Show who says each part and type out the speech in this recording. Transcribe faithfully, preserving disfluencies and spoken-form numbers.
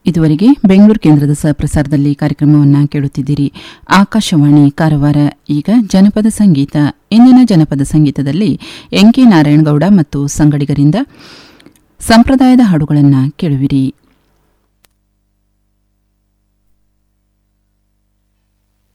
Speaker 1: ಇದುವರೆಗೆ ಬೆಂಗಳೂರು ಕೇಂದ್ರದ ಸಹಪ್ರಸಾರದಲ್ಲಿ ಕಾರ್ಯಕ್ರಮವನ್ನು ಕೇಳುತ್ತಿದ್ದೀರಿ. ಆಕಾಶವಾಣಿ ಕಾರವಾರ. ಈಗ ಜನಪದ ಸಂಗೀತ. ಇಂದಿನ ಜನಪದ ಸಂಗೀತದಲ್ಲಿ ಎನ್ ಕೆ ನಾರಾಯಣಗೌಡ ಮತ್ತು ಸಂಗಡಿಗರಿಂದ ಸಂಪ್ರದಾಯದ ಹಾಡುಗಳನ್ನು ಕೇಳುವಿರಿ.